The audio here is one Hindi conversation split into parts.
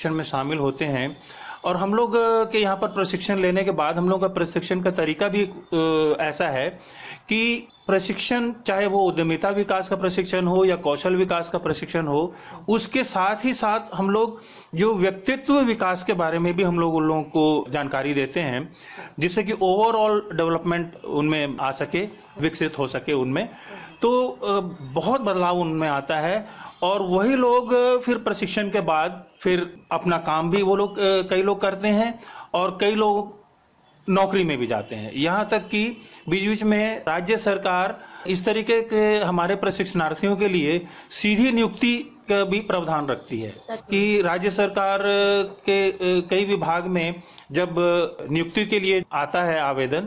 प्रशिक्षण में शामिल होते हैं। और हम लोग के यहाँ पर प्रशिक्षण लेने के बाद हम लोग का प्रशिक्षण का तरीका भी ऐसा है कि प्रशिक्षण, चाहे वो उद्यमिता विकास का प्रशिक्षण हो या कौशल विकास का प्रशिक्षण हो, उसके साथ ही साथ हम लोग जो व्यक्तित्व विकास के बारे में भी हम लोग उन लोगों को जानकारी देते हैं, जिससे कि ओवरऑल डेवलपमेंट उनमें आ सके, विकसित हो सके उनमें। तो बहुत बदलाव उनमें आता है और वही लोग फिर प्रशिक्षण के बाद फिर अपना काम भी वो लोग कई लोग करते हैं और कई लोग नौकरी में भी जाते हैं। यहाँ तक कि बीच बीच में राज्य सरकार इस तरीके के हमारे प्रशिक्षणार्थियों के लिए सीधी नियुक्ति का भी प्रावधान रखती है कि राज्य सरकार के कई विभाग में जब नियुक्ति के लिए आता है आवेदन,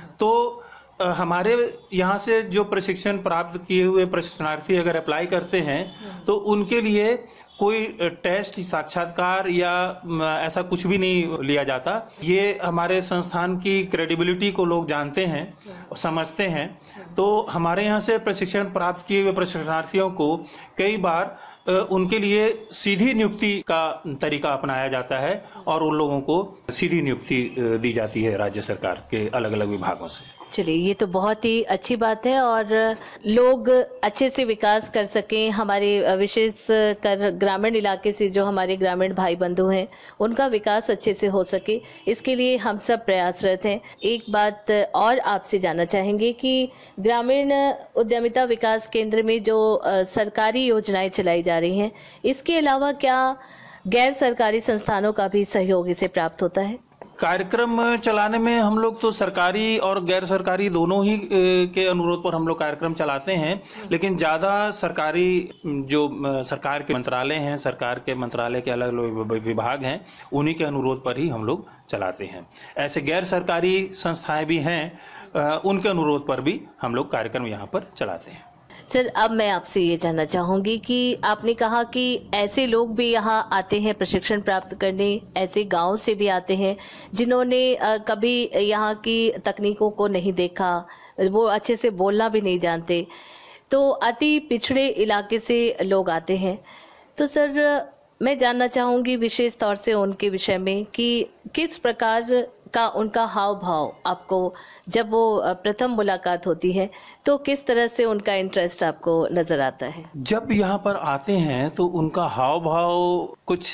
तो हमारे यहाँ से जो प्रशिक्षण प्राप्त किए हुए प्रशिक्षणार्थी अगर अप्लाई करते हैं तो उनके लिए कोई टेस्ट, साक्षात्कार या ऐसा कुछ भी नहीं लिया जाता। ये हमारे संस्थान की क्रेडिबिलिटी को लोग जानते हैं, समझते हैं। तो हमारे यहाँ से प्रशिक्षण प्राप्त किए हुए प्रशिक्षणार्थियों को कई बार उनके लिए सीधी नियुक्ति का तरीका अपनाया जाता है और उन लोगों को सीधी नियुक्ति दी जाती है राज्य सरकार के अलग अलग विभागों से। चलिए, ये तो बहुत ही अच्छी बात है और लोग अच्छे से विकास कर सकें। हमारे विशेष कर ग्रामीण इलाके से जो हमारे ग्रामीण भाई बंधु हैं, उनका विकास अच्छे से हो सके, इसके लिए हम सब प्रयासरत हैं। एक बात और आपसे जानना चाहेंगे कि ग्रामीण उद्यमिता विकास केंद्र में जो सरकारी योजनाएं चलाई जा रही हैं, इसके अलावा क्या गैर सरकारी संस्थानों का भी सहयोग इसे प्राप्त होता है? कार्यक्रम चलाने में हम लोग तो सरकारी और गैर सरकारी दोनों ही के अनुरोध पर हम लोग कार्यक्रम चलाते हैं, लेकिन ज़्यादा सरकारी जो सरकार के मंत्रालय हैं, सरकार के मंत्रालय के अलग अलग विभाग हैं, उन्हीं के अनुरोध पर ही हम लोग चलाते हैं। ऐसे गैर सरकारी संस्थाएं भी हैं, उनके अनुरोध पर भी हम लोग कार्यक्रम यहाँ पर चलाते हैं। सर, अब मैं आपसे ये जानना चाहूँगी कि आपने कहा कि ऐसे लोग भी यहाँ आते हैं प्रशिक्षण प्राप्त करने, ऐसे गांव से भी आते हैं जिन्होंने कभी यहाँ की तकनीकों को नहीं देखा, वो अच्छे से बोलना भी नहीं जानते, तो अति पिछड़े इलाके से लोग आते हैं। तो सर, मैं जानना चाहूँगी विशेष तौर से उनके विषय में कि किस प्रकार का उनका हाव भाव आपको, जब वो प्रथम मुलाकात होती है, तो किस तरह से उनका इंटरेस्ट आपको नजर आता है? जब यहाँ पर आते हैं तो उनका हाव भाव कुछ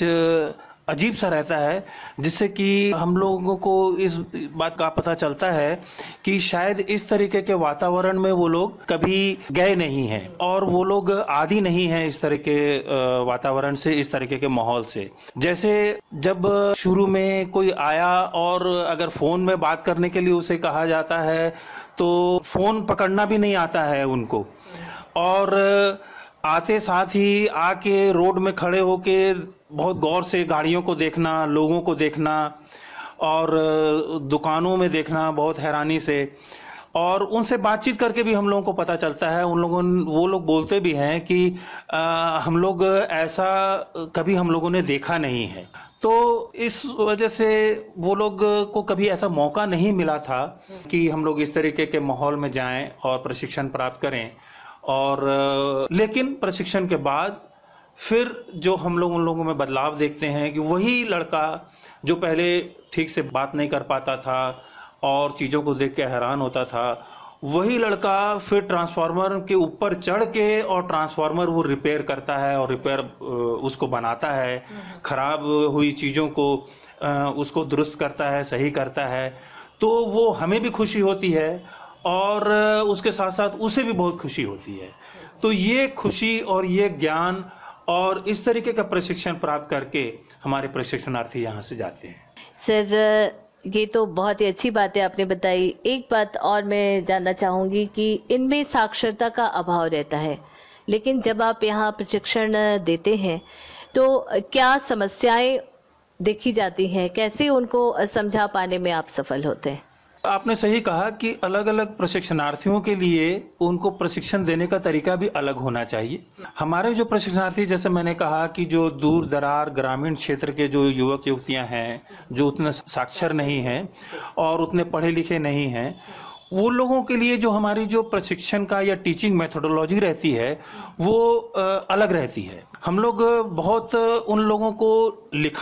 अजीब सा रहता है, जिससे कि हम लोगों को इस बात का पता चलता है कि शायद इस तरीके के वातावरण में वो लोग कभी गए नहीं हैं और वो लोग आदी नहीं हैं इस तरह के वातावरण से, इस तरीके के माहौल से। जैसे जब शुरू में कोई आया और अगर फोन में बात करने के लिए उसे कहा जाता है तो फोन पकड़ना भी नहीं आता है उनको, और आते साथ ही आके रोड में खड़े होके बहुत गौर से गाड़ियों को देखना, लोगों को देखना और दुकानों में देखना बहुत हैरानी से, और उनसे बातचीत करके भी हम लोगों को पता चलता है, वो लोग बोलते भी हैं कि हम लोग ऐसा कभी हम लोगों ने देखा नहीं है। तो इस वजह से वो लोग को कभी ऐसा मौका नहीं मिला था कि हम लोग इस तरीके के माहौल में जाएं और प्रशिक्षण प्राप्त करें। और लेकिन प्रशिक्षण के बाद फिर जो हम लोग उन लोगों में बदलाव देखते हैं कि वही लड़का जो पहले ठीक से बात नहीं कर पाता था और चीज़ों को देख के हैरान होता था, वही लड़का फिर ट्रांसफार्मर के ऊपर चढ़ के और ट्रांसफार्मर वो रिपेयर करता है और रिपेयर उसको बनाता है, खराब हुई चीज़ों को उसको दुरुस्त करता है, सही करता है। तो वो हमें भी खुशी होती है और उसके साथ साथ उसे भी बहुत खुशी होती है। तो ये खुशी और ये ज्ञान और इस तरीके का प्रशिक्षण प्राप्त करके हमारे प्रशिक्षणार्थी यहाँ से जाते हैं। सर, ये तो बहुत ही अच्छी बात है आपने बताई। एक बात और मैं जानना चाहूँगी कि इनमें साक्षरता का अभाव रहता है, लेकिन जब आप यहाँ प्रशिक्षण देते हैं तो क्या समस्याएं देखी जाती हैं, कैसे उनको समझा पाने में आप सफल होते हैं? आपने सही कहा कि अलग अलग प्रशिक्षणार्थियों के लिए उनको प्रशिक्षण देने का तरीका भी अलग होना चाहिए। हमारे जो प्रशिक्षणार्थी, जैसे मैंने कहा कि जो दूर दरार ग्रामीण क्षेत्र के जो युवक युवतियां हैं, जो उतने साक्षर नहीं हैं और उतने पढ़े लिखे नहीं हैं, वो लोगों के लिए जो हमारी जो प्रशिक्षण का या टीचिंग मेथोडोलॉजी रहती है वो अलग रहती है। हम लोग बहुत उन लोगों को लिखा